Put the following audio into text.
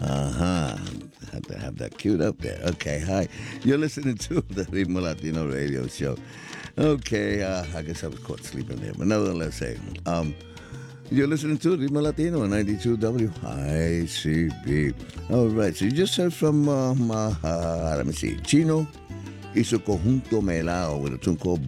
Uh-huh. Have to have that queued up there. Okay, hi. You're listening to the Ritmo Latino radio show. Okay, I guess I was caught sleeping there, but nevertheless, hey, you're listening to Ritmo Latino 92 WICB. All right, so you just heard from, let me see, Chino y su conjunto Melao with a tune called